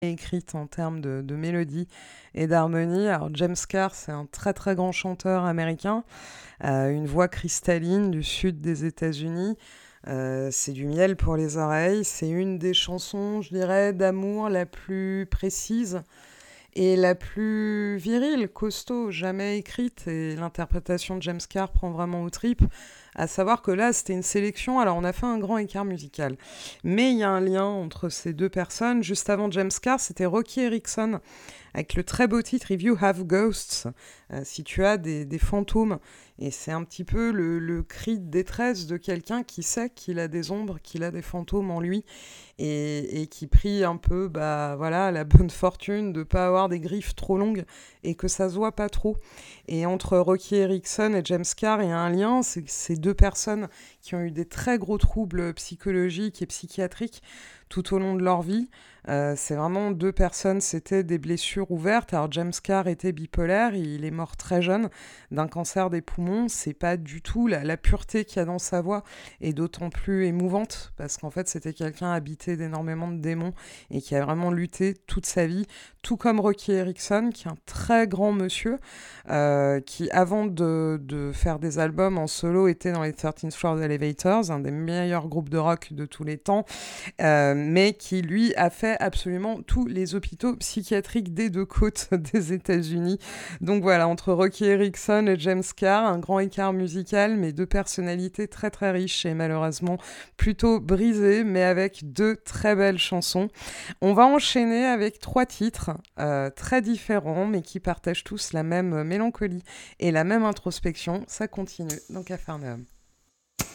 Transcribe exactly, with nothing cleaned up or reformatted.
écrite en termes de, de mélodie et d'harmonie. Alors James Carr, c'est un très très grand chanteur américain, euh, une voix cristalline du sud des États-Unis. Euh, c'est du miel pour les oreilles. C'est une des chansons, je dirais, d'amour la plus précise et la plus virile, costaud, jamais écrite. Et l'interprétation de James Carr prend vraiment aux tripes. À savoir que là, c'était une sélection. Alors, on a fait un grand écart musical. Mais il y a un lien entre ces deux personnes. Juste avant James Carr, c'était Rocky Erickson, avec le très beau titre If You Have Ghosts, euh, si tu as des, des fantômes. Et c'est un petit peu le, le cri de détresse de quelqu'un qui sait qu'il a des ombres, qu'il a des fantômes en lui, et, et qui prie un peu bah, voilà, la bonne fortune de ne pas avoir des griffes trop longues et que ça se voit pas trop. Et entre Rocky Erickson et James Carr, il y a un lien, c'est que ces deux personnes qui ont eu des très gros troubles psychologiques et psychiatriques tout au long de leur vie. Euh, c'est vraiment deux personnes, c'était des blessures ouvertes. Alors James Carr était bipolaire, il est mort très jeune d'un cancer des poumons. C'est pas du tout la, la pureté qu'il y a dans sa voix est d'autant plus émouvante parce qu'en fait c'était quelqu'un habité d'énormément de démons et qui a vraiment lutté toute sa vie, tout comme Rocky Erickson qui est un très grand monsieur euh, qui avant de, de faire des albums en solo était dans les thirteenth Floor Elevators, un des meilleurs groupes de rock de tous les temps. Euh, mais qui, lui, a fait absolument tous les hôpitaux psychiatriques des deux côtes des États-Unis. Donc voilà, entre Rocky Erickson et James Carr, un grand écart musical, mais deux personnalités très très riches et malheureusement plutôt brisées, mais avec deux très belles chansons. On va enchaîner avec trois titres euh, très différents, mais qui partagent tous la même mélancolie et la même introspection. Ça continue dans Capharnaüm.